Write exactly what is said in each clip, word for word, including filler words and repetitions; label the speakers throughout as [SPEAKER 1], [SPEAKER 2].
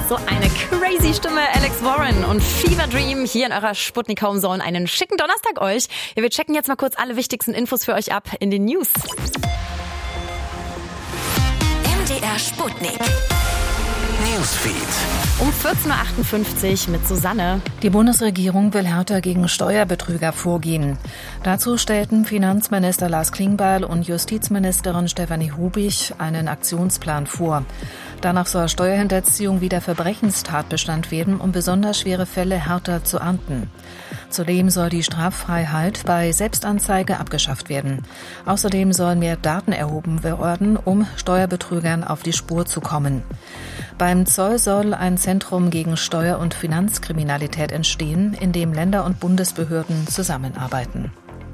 [SPEAKER 1] So eine crazy Stimme, Alex Warren und Fever Dream hier in eurer Sputnik Home Zone. Einen schicken Donnerstag euch. Ja, wir checken jetzt mal kurz alle wichtigsten Infos für euch ab in den News.
[SPEAKER 2] M D R Sputnik Newsfeed.
[SPEAKER 1] Um vierzehn Uhr achtundfünfzig mit Susanne.
[SPEAKER 3] Die Bundesregierung will härter gegen Steuerbetrüger vorgehen. Dazu stellten Finanzminister Lars Klingbeil und Justizministerin Stefanie Hubich einen Aktionsplan vor. Danach soll Steuerhinterziehung wieder Verbrechenstatbestand werden, um besonders schwere Fälle härter zu ahnden. Zudem soll die Straffreiheit bei Selbstanzeige abgeschafft werden. Außerdem sollen mehr Daten erhoben werden, um Steuerbetrügern auf die Spur zu kommen. Beim Zoll soll ein Zentrum gegen Steuer- und Finanzkriminalität entstehen, in dem Länder und Bundesbehörden zusammenarbeiten.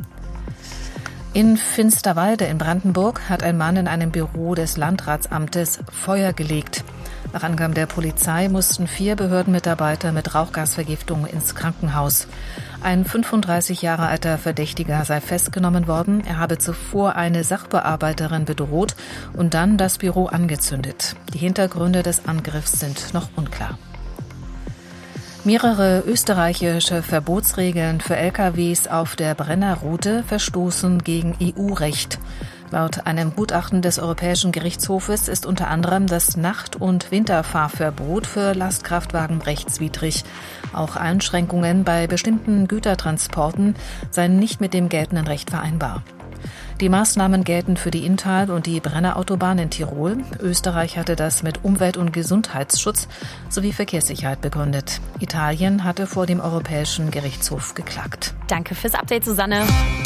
[SPEAKER 3] In Finsterwalde in Brandenburg hat ein Mann in einem Büro des Landratsamtes Feuer gelegt. Nach Angaben der Polizei mussten vier Behördenmitarbeiter mit Rauchgasvergiftung ins Krankenhaus. Ein fünfunddreißig Jahre alter Verdächtiger sei festgenommen worden. Er habe zuvor eine Sachbearbeiterin bedroht und dann das Büro angezündet. Die Hintergründe des Angriffs sind noch unklar. Mehrere österreichische Verbotsregeln für L K Ws auf der Brennerroute verstoßen gegen E U-Recht. Laut einem Gutachten des Europäischen Gerichtshofes ist unter anderem das Nacht- und Winterfahrverbot für Lastkraftwagen rechtswidrig. Auch Einschränkungen bei bestimmten Gütertransporten seien nicht mit dem geltenden Recht vereinbar. Die Maßnahmen gelten für die Inntal- und die Brennerautobahn in Tirol. Österreich hatte das mit Umwelt- und Gesundheitsschutz sowie Verkehrssicherheit begründet. Italien hatte vor dem Europäischen Gerichtshof geklagt.
[SPEAKER 1] Danke fürs Update, Susanne.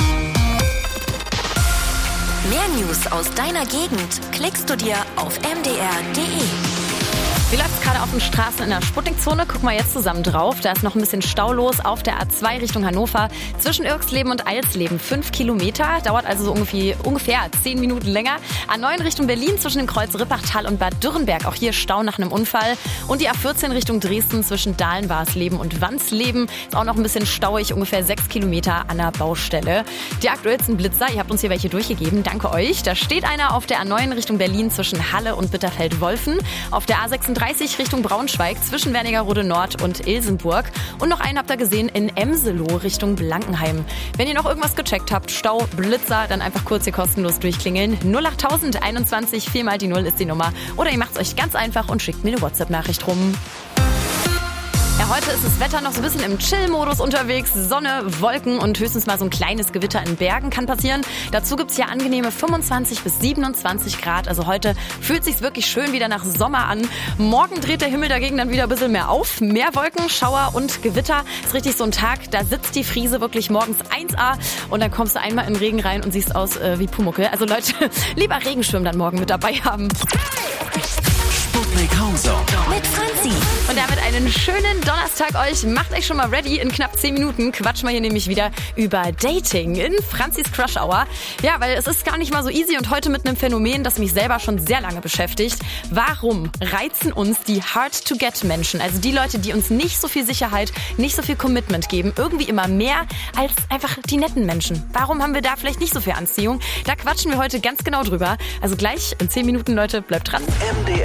[SPEAKER 2] Mehr News aus deiner Gegend klickst du dir auf m d r punkt d e.
[SPEAKER 1] Wie läuft es gerade auf den Straßen in der Sputnikzone? Gucken wir jetzt zusammen drauf. Da ist noch ein bisschen Stau los auf der A zwei Richtung Hannover. Zwischen Irksleben und Eilsleben fünf Kilometer. Dauert also so ungefähr, ungefähr zehn Minuten länger. A neun Richtung Berlin zwischen dem Kreuz Rippachtal und Bad Dürrenberg. Auch hier Stau nach einem Unfall. Und die A vierzehn Richtung Dresden zwischen Dahlen-Warsleben und Wansleben. Ist auch noch ein bisschen stauig. Ungefähr sechs Kilometer an der Baustelle. Die aktuellsten Blitzer, ihr habt uns hier welche durchgegeben. Danke euch. Da steht einer auf der A neun Richtung Berlin zwischen Halle und Bitterfeld-Wolfen. Auf der A sechsunddreißig Richtung Braunschweig zwischen Wernigerode Nord und Ilsenburg. Und noch einen habt ihr gesehen in Emseloh Richtung Blankenheim. Wenn ihr noch irgendwas gecheckt habt, Stau, Blitzer, dann einfach kurz hier kostenlos durchklingeln. null acht null null null einundzwanzig, vier mal die null ist die Nummer. Oder ihr macht es euch ganz einfach und schickt mir eine WhatsApp-Nachricht rum. Ja, heute ist das Wetter noch so ein bisschen im Chill-Modus unterwegs. Sonne, Wolken und höchstens mal so ein kleines Gewitter in Bergen kann passieren. Dazu gibt's hier angenehme fünfundzwanzig bis siebenundzwanzig Grad. Also heute fühlt sich's wirklich schön wieder nach Sommer an. Morgen dreht der Himmel dagegen dann wieder ein bisschen mehr auf. Mehr Wolken, Schauer und Gewitter. Ist richtig so ein Tag, da sitzt die Friese wirklich morgens eins A und dann kommst du einmal in den Regen rein und siehst aus äh, wie Pumuckl. Also Leute, lieber Regenschirm dann morgen mit dabei haben.
[SPEAKER 2] Sputnik Home Zone mit Franzi.
[SPEAKER 1] Und damit einen schönen Donnerstag euch. Macht euch schon mal ready. In knapp zehn Minuten quatschen wir hier nämlich wieder über Dating in Franzis Crush Hour. Ja, weil es ist gar nicht mal so easy und heute mit einem Phänomen, das mich selber schon sehr lange beschäftigt. Warum reizen uns die Hard-to-Get-Menschen, also die Leute, die uns nicht so viel Sicherheit, nicht so viel Commitment geben, irgendwie immer mehr als einfach die netten Menschen? Warum haben wir da vielleicht nicht so viel Anziehung? Da quatschen wir heute ganz genau drüber. Also gleich in zehn Minuten, Leute, bleibt dran.
[SPEAKER 4] M D